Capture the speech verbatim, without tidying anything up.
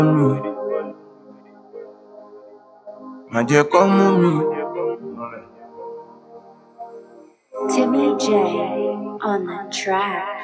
Má jẹ́ kó mú mi. Timmy J on the track.